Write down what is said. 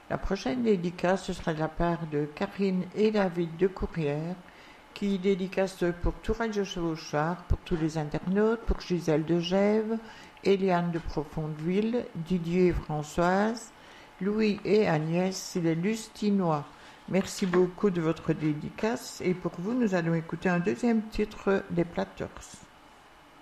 La prochaine dédicace, ce sera de la part de Karine et David de Courrières, qui dédicace pour tout Radio Chevauchard, pour tous les internautes, pour Gisèle de Gèves, Eliane de Profondeville, Didier et Françoise, Louis et Agnès, les Lustinois. Merci beaucoup de votre dédicace et pour vous, nous allons écouter un deuxième titre des Platters.